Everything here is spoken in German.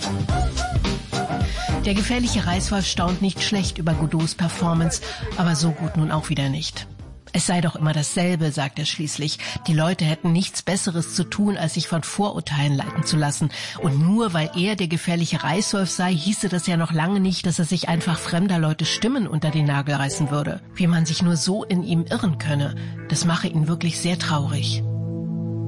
Der gefährliche Reißwolf staunt nicht schlecht über Godots Performance, aber so gut nun auch wieder nicht. Es sei doch immer dasselbe, sagt er schließlich. Die Leute hätten nichts Besseres zu tun, als sich von Vorurteilen leiten zu lassen. Und nur weil er der gefährliche Reißwolf sei, hieße das ja noch lange nicht, dass er sich einfach fremder Leute Stimmen unter den Nagel reißen würde. Wie man sich nur so in ihm irren könne, das mache ihn wirklich sehr traurig.